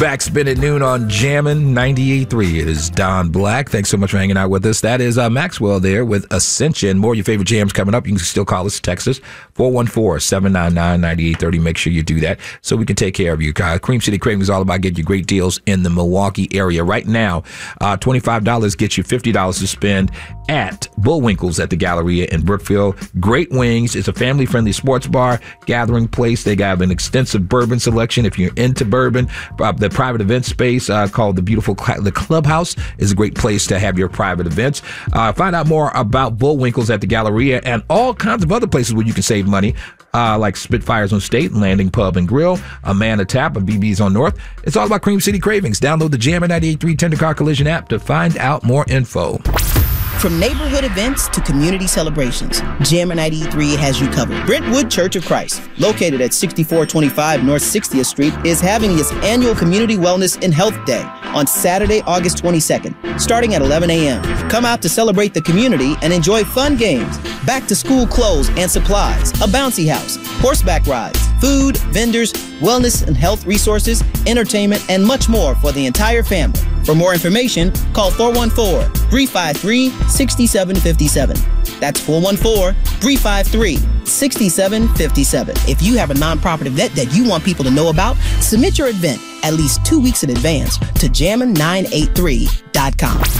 Back spin at noon on Jammin' 98.3. It is Don Black. Thanks so much for hanging out with us. That is Maxwell there with Ascension. More of your favorite jams coming up. You can still call us, text us, 414-799-9830. Make sure you do that so we can take care of you. Cream City Cravings is all about getting you great deals in the Milwaukee area. Right now, $25 gets you $50 to spend at Bullwinkle's at the Galleria in Brookfield. Great wings. It's a family-friendly sports bar, gathering place. They got an extensive bourbon selection. If you're into bourbon, the private event space called the Clubhouse is a great place to have your private events. Find out more about Bullwinkle's at the Galleria and all kinds of other places where you can save money, like Spitfires on State, Landing Pub and Grill, Amanda Tap, and BB's on North. It's all about Cream City Cravings. Download the Jammin' 98.3 Tender Car Collision app to find out more info. From neighborhood events to community celebrations, Jammin' 93 has you covered. Brentwood Church of Christ, located at 6425 North 60th Street, is having its annual Community Wellness and Health Day on Saturday, August 22nd, starting at 11 a.m. Come out to celebrate the community and enjoy fun games, back-to-school clothes and supplies, a bouncy house, horseback rides, food, vendors, wellness and health resources, entertainment, and much more for the entire family. For more information, call 414-353-6757. That's 414-353-6757. If you have a nonprofit event that you want people to know about, submit your event at least 2 weeks in advance to jammin983.com.